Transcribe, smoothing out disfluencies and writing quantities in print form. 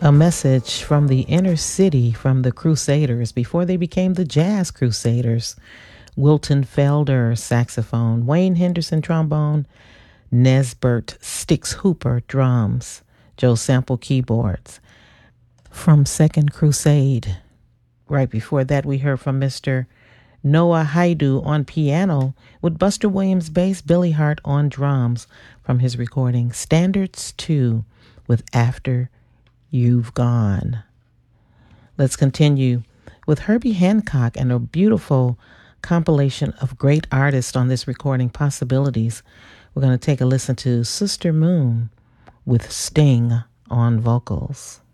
A message from the inner city from the Crusaders before they became the Jazz Crusaders. Wilton Felder, saxophone. Wayne Henderson, trombone. Nesbert Sticks Hooper, drums. Joe Sample, keyboards. From Second Crusade. Right before that, we heard from Mr. Noah Haidu on piano with Buster Williams bass, Billy Hart on drums from his recording Standards 2 with After You've Gone. Let's continue with Herbie Hancock and a beautiful compilation of great artists on this recording, Possibilities. We're going to take a listen to Sister Moon with Sting on vocals.